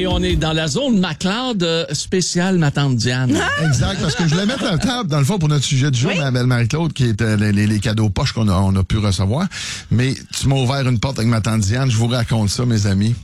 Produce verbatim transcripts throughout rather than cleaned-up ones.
Et on est dans la zone McLeod euh, spéciale ma tante Diane. Exact, parce que je voulais mettre la table, dans le fond, pour notre sujet du jour, oui. ma belle Marie-Claude, qui est euh, les, les, les cadeaux poches qu'on a, on a pu recevoir. Mais tu m'as ouvert une porte avec ma tante Diane. Je vous raconte ça, mes amis.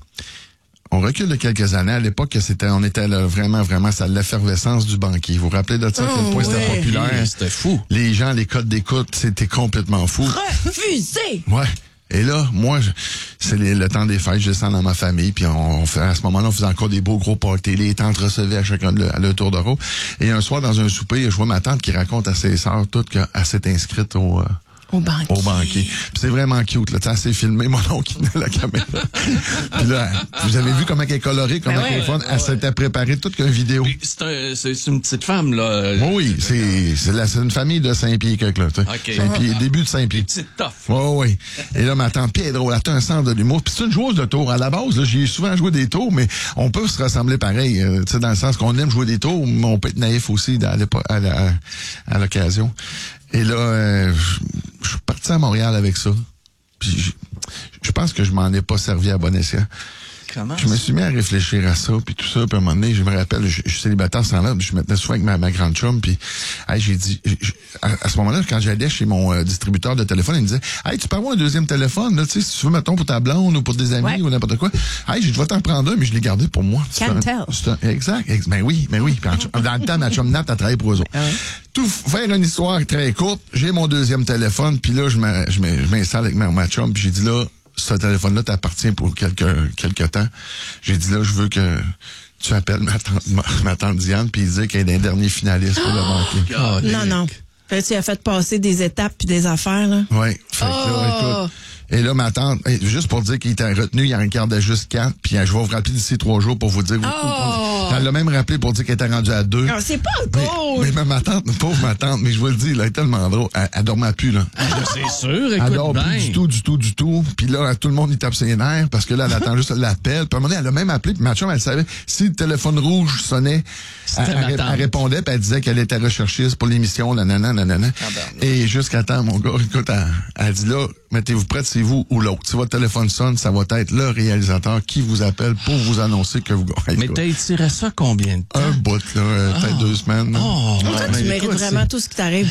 On recule de quelques années. À l'époque, c'était, on était là, vraiment, vraiment, ça l'effervescence du banquier. Vous vous rappelez de ça, à quel point oh, c'était ouais. populaire? C'était fou. Les gens, les codes d'écoute, c'était complètement fou. Refusé! Ouais. Et là, moi, je, c'est les, le temps des fêtes, je descends dans ma famille, puis on, on fait, à ce moment-là, on faisait encore des beaux gros parties. Les tantes recevaient à chacun de, à leur tour de rôle. Et un soir, dans un souper, je vois ma tante qui raconte à ses sœurs toutes qu'elle s'est inscrite au... Euh, Au banquier. Au banquier. Puis c'est vraiment cute, là. Tu sais, c'est filmé, mon oncle qui tenait la caméra. Puis là, vous avez vu comment elle est colorée, comment elle est fun. Elle s'était préparée toute qu'une vidéo. C'est, un, c'est une petite femme, là. Oui, c'est, c'est, la, c'est une famille de Saint-Pied, quelque, là. Tu sais. Okay. Saint-Pied, début de Saint-Pied. Petite tough. Oui, oui. Et là, ma tante Pierre est drôle. Elle a un sens de l'humour. Puis c'est une joueuse de tours. À la base, là, j'ai souvent joué des tours, mais on peut se ressembler pareil. Euh, tu sais, dans le sens qu'on aime jouer des tours, mais on peut être naïf aussi à, à, à, à l'occasion. Et là, euh, je suis parti à Montréal avec ça. Puis je, je pense que je m'en ai pas servi à bon escient. Comment? Je me suis mis à réfléchir à ça, puis tout ça, puis à un moment donné, je me rappelle, je, je suis célibataire ce temps-là, puis je me mettais souvent avec ma, ma grande chum, puis hey, j'ai dit, je, à, à ce moment-là, quand j'allais chez mon euh, distributeur de téléphone, il me disait, hey, tu peux avoir un deuxième téléphone, là, tu sais, si tu veux, mettons, pour ta blonde ou pour des amis ouais. ou n'importe quoi. Hey, j'ai dit, je vais t'en prendre un, mais je l'ai gardé pour moi. Can't tell. Un, exact, ex, ben oui, ben oui. Puis en, dans le temps, ma chum Nat a travaillé pour eux autres. Ah ouais. Tout faire une histoire très courte, j'ai mon deuxième téléphone, puis là, je m'installe avec ma, ma chum, puis j'ai dit là, ce téléphone-là t'appartient pour quelques, quelques temps. J'ai dit là, je veux que tu appelles ma tante, ma, ma tante Diane, puis il dit qu'elle est un dernier finaliste pour le banquier. Oh, non, non. Fait, tu as fait passer des étapes puis des affaires, là. Oui. Fait que oh. là, écoute. Et là, ma tante, juste pour dire qu'il était retenu, il en regardait juste quatre, puis je vais vous rappeler d'ici trois jours pour vous dire. Oh. Elle l'a même rappelé pour dire qu'elle était rendue à deux. Non, c'est pas cool. Mais, mais ma tante, pauvre ma tante, mais je vous le dis, là, elle est tellement drôle. Elle, elle dormait plus, là. C'est sûr, écoute Elle dort bien. plus du tout, du tout, du tout. Puis là, tout le monde, il tape ses nerfs, parce que là, elle attend juste l'appel. Puis à un moment donné, elle a même appelé, puis ma chum, elle savait, si le téléphone rouge sonnait, elle, elle, elle répondait, puis elle disait qu'elle était recherchiste pour l'émission, nanana, nanana. Ah ben, et jusqu'à temps, mon gars, écoute, elle, elle dit là, mettez-vous prête, c'est vous ou l'autre. Si votre téléphone sonne, ça va être le réalisateur qui vous appelle pour vous annoncer que vous gagnez. Mais t'as étiré ça combien de temps? Un bout, là, euh, oh. peut-être deux semaines. Là. Oh, ouais, toi, tu mérites écoute, vraiment c'est... tout ce qui t'arrive.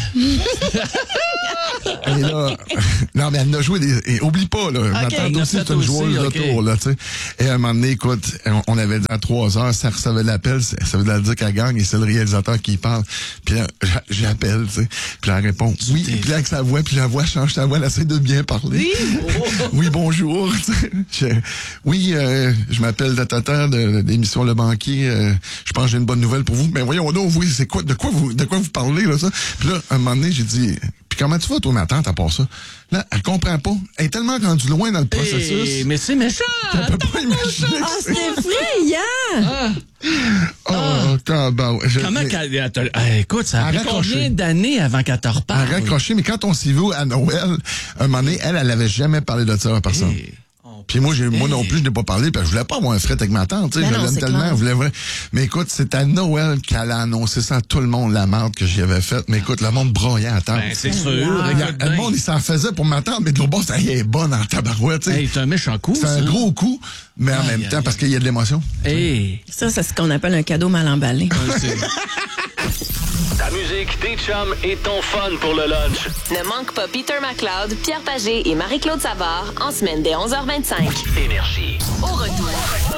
Et là, non, mais elle a joué des, et oublie pas, là, okay, ma tante aussi, c'est une joueuse okay. de tour, là, tu sais. Et à un moment donné, écoute, on, on avait dit à trois heures, ça recevait l'appel, ça, ça veut dire qu'elle gagne et c'est le réalisateur qui parle. Puis là, j'appelle, tu sais. Puis elle répond, oui, et puis là, avec sa voix, puis la voix change sa voix, elle essaie de bien parler. Oui, oui bonjour, je, oui, euh, je m'appelle Tata de, de l'émission Le Banquier, euh, je pense que j'ai une bonne nouvelle pour vous. Mais voyons donc, oui, c'est quoi, de quoi vous, de quoi vous parlez, là, ça? Puis là, à un moment donné, j'ai dit, puis comment tu vas, toi, ma tante, à part ça? Là, elle comprend pas. Elle est tellement rendue loin dans le processus. Hey, mais c'est méchant! Elle peut pas imaginer. Ah, c'est effrayant! Ah. Oh, ah. Comment je, Comment mais, qu'elle... te, hey, écoute, ça a pris combien d'années avant qu'elle te reparle? Elle a raccroché, mais quand on s'y va à Noël, un moment donné, elle, elle avait jamais parlé de ça à personne. Hey. Puis moi, j'ai, moi non plus, je n'ai pas parlé, parce que je voulais pas avoir un fret avec ma tante, tu sais, je l'aime tellement, je voulais vrai. Mais écoute, c'est à Noël qu'elle a annoncé ça à tout le monde, la marde que j'y avais faite. Mais écoute, le monde broyait à tante. Ben, c'est sûr. Le monde, il s'en faisait pour ma tante, mais de l'autre bord, ça y est bonne en tabarouette, tu sais. Hey, c'est un méchant coup, c'est un gros coup, mais en aïe, même temps, aïe, parce qu'il y a de l'émotion. Hey. Ça, c'est ce qu'on appelle un cadeau mal emballé. Ta musique, tes chums et ton fun pour le lunch. Ne manque pas Peter McLeod, Pierre Pagé et Marie-Claude Savard en semaine dès onze heures vingt-cinq. Énergie. Au retour.